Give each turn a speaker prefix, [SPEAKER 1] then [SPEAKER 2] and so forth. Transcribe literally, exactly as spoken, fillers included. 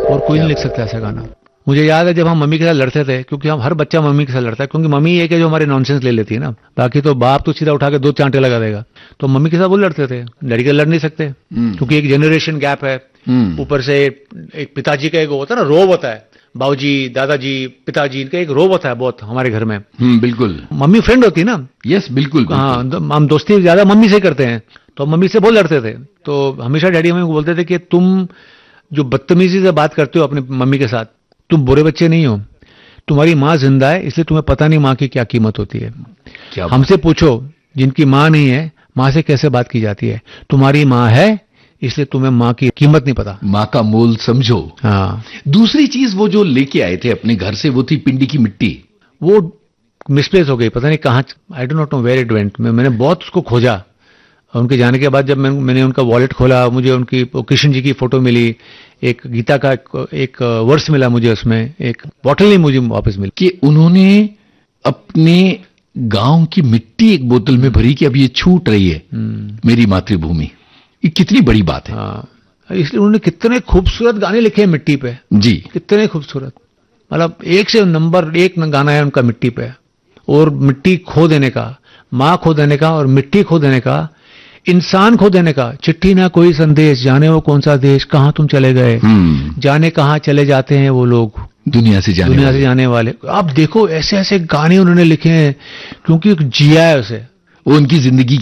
[SPEAKER 1] और कोई नहीं लिख सकता ऐसा गाना। मुझे याद है जब हम मम्मी के साथ लड़ते थे, क्योंकि हम हर बच्चा मम्मी के साथ लड़ता है, क्योंकि मम्मी एक है जो हमारे नॉनसेंस ले लेती है ना, बाकी तो बाप तो सीधा उठा के दो चांटे लगा देगा। तो मम्मी के साथ वो लड़ते थे, लड़के के लड़ नहीं सकते क्योंकि एक जनरेशन गैप है। ऊपर से एक पिताजी का एक होता है ना, रोब होता है, बाबूजी, दादाजी, पिताजी, इनका एक रोब होता है बहुत हमारे घर में।
[SPEAKER 2] हम्म, बिल्कुल।
[SPEAKER 1] मम्मी फ्रेंड होती है ना।
[SPEAKER 2] यस, बिल्कुल, बिल्कुल।
[SPEAKER 1] हाँ, हम दोस्ती ज्यादा मम्मी से करते हैं, तो मम्मी से बहुत लड़ते थे। तो हमेशा डैडी मम्मी को बोलते थे कि तुम जो बदतमीजी से बात करते हो अपनी मम्मी के साथ, तुम बुरे बच्चे नहीं हो, तुम्हारी माँ जिंदा है इसलिए तुम्हें पता नहीं माँ की क्या कीमत होती है। हमसे पूछो जिनकी माँ नहीं है, माँ से कैसे बात की जाती है। तुम्हारी माँ है इसलिए तुम्हें माँ की कीमत नहीं पता,
[SPEAKER 2] माँ का मोल समझो।
[SPEAKER 1] हाँ।
[SPEAKER 2] दूसरी चीज वो जो लेके आए थे अपने घर से, वो थी पिंडी की मिट्टी।
[SPEAKER 1] वो मिसप्लेस हो गई, पता नहीं कहाँ, I don't not know where it went. मैंने बहुत उसको खोजा। उनके जाने के बाद जब मैं, मैंने उनका वॉलेट खोला, मुझे उनकी कृष्ण जी की फोटो मिली, एक गीता का एक वर्स मिला मुझे, उसमें एक बॉटल नहीं मुझे वापस मिली।
[SPEAKER 2] कि उन्होंने अपने गांव की मिट्टी एक बोतल में भरी कि अब ये छूट रही है मेरी मातृभूमि। ये कितनी बड़ी बात है।
[SPEAKER 1] हाँ, इसलिए उन्होंने कितने खूबसूरत गाने लिखे हैं मिट्टी पे
[SPEAKER 2] जी,
[SPEAKER 1] कितने खूबसूरत, मतलब एक से नंबर एक गाना है उनका मिट्टी पे। और मिट्टी खो देने का, माँ खो देने का और मिट्टी खो देने का, इंसान खो देने का। चिट्ठी ना कोई संदेश, जाने वो कौन सा देश, कहाँ तुम चले गए, जाने कहाँ चले जाते हैं वो लोग
[SPEAKER 2] दुनिया से जाने
[SPEAKER 1] दुनिया
[SPEAKER 2] वाले।
[SPEAKER 1] से जाने वाले। आप देखो ऐसे ऐसे गाने उन्होंने लिखे हैं, क्योंकि जिया है उसे,
[SPEAKER 2] वो उनकी जिंदगी